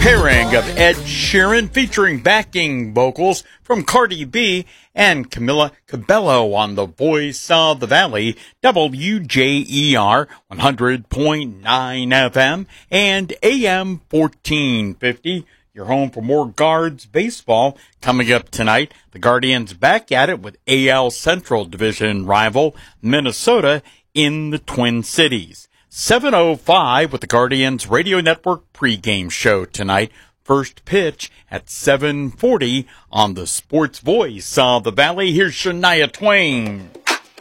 pairing of Ed Sheeran featuring backing vocals from Cardi B and Camila Cabello on the Voice of the Valley, WJER 100.9 FM and AM 1450. You're home for more Guards baseball. Coming up tonight, the Guardians back at it with AL Central Division rival Minnesota in the Twin Cities. 7:05 with the Guardians Radio Network pregame show tonight. First pitch at 7:40 on the Sports Voice of the Valley. Here's Shania Twain.